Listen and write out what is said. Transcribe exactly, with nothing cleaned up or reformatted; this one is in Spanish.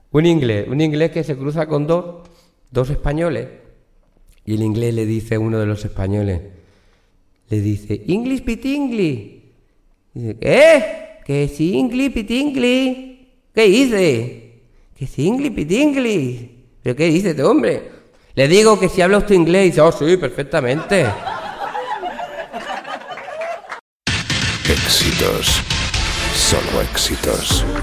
Un inglés, un inglés que se cruza con dos, dos españoles. Y el inglés le dice a uno de los españoles, le dice, English pitingli. Dice, ¿qué? Que sí, English pitingli. ¿Qué dice? Que sí, English pitingli. ¿Pero qué dice este hombre? Le digo que si habla usted inglés. Y dice, oh, sí, perfectamente. Éxitos. Solo éxitos.